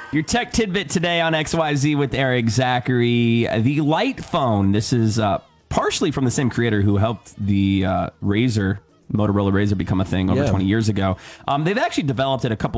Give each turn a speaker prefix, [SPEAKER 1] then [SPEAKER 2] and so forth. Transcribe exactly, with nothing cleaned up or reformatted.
[SPEAKER 1] Your tech tidbit today on X Y Z with Eric Zachary. The Light phone. This is uh, partially from the same creator who helped the uh, Razr, Motorola Razr, become a thing over
[SPEAKER 2] Yeah.
[SPEAKER 1] twenty years ago. Um, they've actually developed it a couple